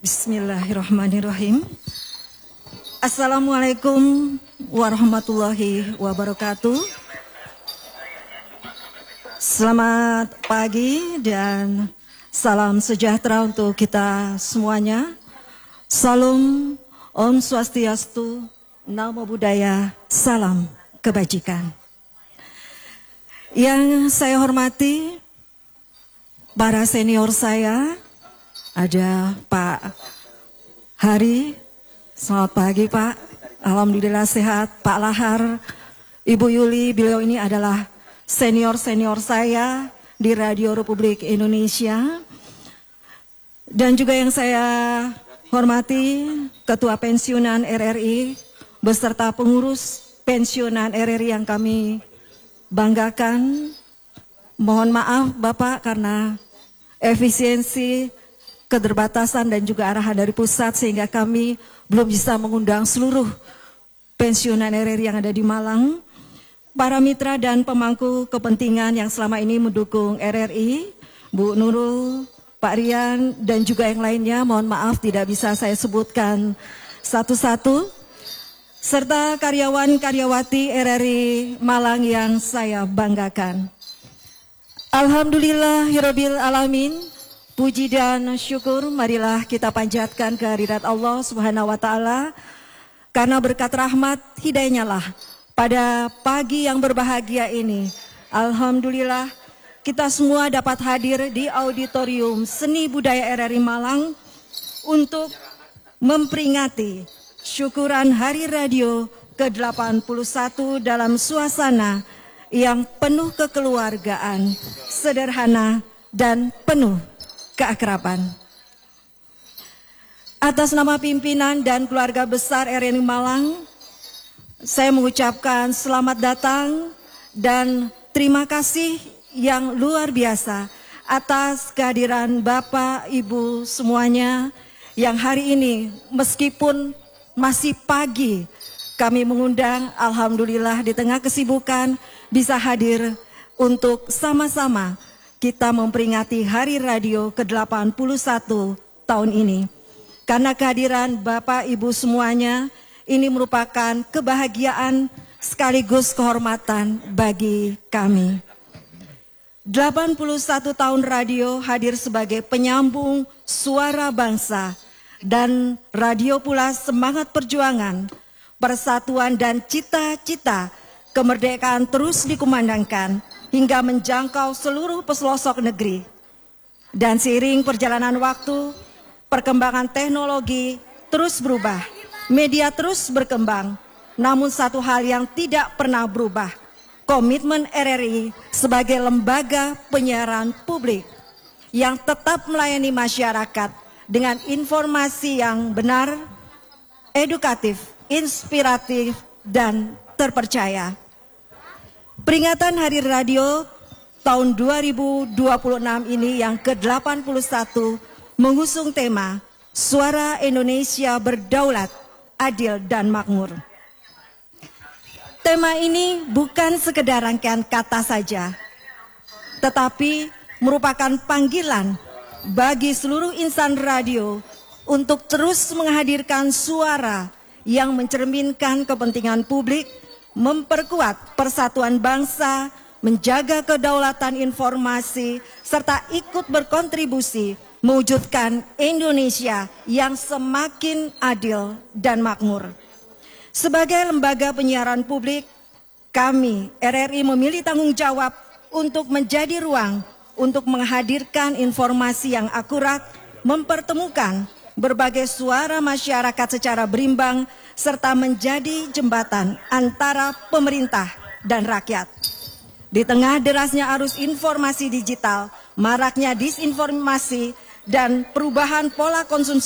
Bismillahirrahmanirrahim. Assalamualaikum warahmatullahi wabarakatuh. Selamat pagi dan salam sejahtera untuk kita semuanya. Salam Om Swastiastu, Namo Buddhaya, salam kebajikan. Yang saya hormati para senior saya, ada Pak Hari, selamat pagi Pak, alhamdulillah sehat. Pak Lahar, Ibu Yuli, beliau ini adalah senior-senior saya di Radio Republik Indonesia. Dan juga yang saya hormati Ketua Pensiunan RRI beserta pengurus pensiunan RRI yang kami banggakan. Mohon maaf Bapak karena efisiensi, keterbatasan dan juga arahan dari pusat sehingga kami belum bisa mengundang seluruh pensiunan RRI yang ada di Malang. Para mitra dan pemangku kepentingan yang selama ini mendukung RRI, Bu Nurul, Pak Rian dan juga yang lainnya, mohon maaf tidak bisa saya sebutkan satu-satu. Serta karyawan-karyawati RRI Malang yang saya banggakan. Alhamdulillahirabbil alamin. Puji dan syukur marilah kita panjatkan kehadirat Allah Subhanahu wa taala, karena berkat rahmat hidayahnya lah pada pagi yang berbahagia ini alhamdulillah kita semua dapat hadir di auditorium Seni Budaya RRI Malang untuk memperingati syukuran Hari Radio ke-81 dalam suasana yang penuh kekeluargaan, sederhana dan penuh keakraban. Atas nama pimpinan dan keluarga besar RRI Malang, saya mengucapkan selamat datang dan terima kasih yang luar biasa atas kehadiran Bapak, Ibu semuanya yang hari ini meskipun masih pagi kami mengundang, alhamdulillah di tengah kesibukan bisa hadir untuk sama-sama kita memperingati Hari Radio ke-81 tahun ini. Karena kehadiran Bapak Ibu semuanya ini merupakan kebahagiaan sekaligus kehormatan bagi kami. 81 tahun radio hadir sebagai penyambung suara bangsa dan radio pula semangat perjuangan, persatuan dan cita-cita kemerdekaan terus dikumandangkan hingga menjangkau seluruh pelosok negeri. Dan seiring perjalanan waktu, perkembangan teknologi terus berubah, media terus berkembang. Namun satu hal yang tidak pernah berubah, komitmen RRI sebagai lembaga penyiaran publik yang tetap melayani masyarakat dengan informasi yang benar, edukatif, inspiratif, dan terpercaya. Peringatan Hari Radio tahun 2026 ini yang ke-81 mengusung tema Suara Indonesia Berdaulat, Adil dan Makmur. Tema ini bukan sekedar rangkaian kata saja, tetapi merupakan panggilan bagi seluruh insan radio untuk terus menghadirkan suara yang mencerminkan kepentingan publik, memperkuat persatuan bangsa, menjaga kedaulatan informasi, serta ikut berkontribusi mewujudkan Indonesia yang semakin adil dan makmur. Sebagai lembaga penyiaran publik, kami RRI memilih tanggung jawab untuk menjadi ruang untuk menghadirkan informasi yang akurat, mempertemukan berbagai suara masyarakat secara berimbang, serta menjadi jembatan antara pemerintah dan rakyat. Di tengah derasnya arus informasi digital, maraknya disinformasi, dan perubahan pola konsumsi